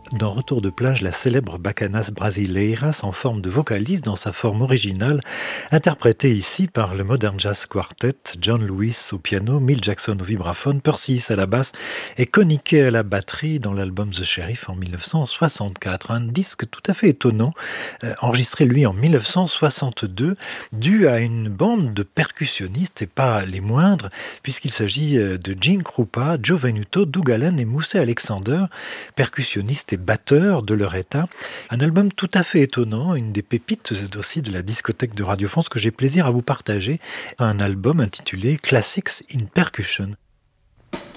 Dans Retour de plage, la célèbre Bacanas Brasileiras en forme de vocaliste dans sa forme originale, interprétée ici par le Modern Jazz Quartet, John Lewis au piano, Milt Jackson au vibraphone, Percy Hiss à la basse et Connie Kay à la batterie dans l'album The Sheriff en 1964. Un disque tout à fait étonnant, enregistré lui en 1962, dû à une bande de percussionnistes et pas les moindres, puisqu'il s'agit de Gene Krupa, Joe Venuto, Doug Allen et Mousse Alexander, percussionnistes et batteurs de leur état. Un album tout à fait étonnant, une des pépites aussi de la discothèque de Radio France que j'ai plaisir à vous partager, un album intitulé Classics in Percussion.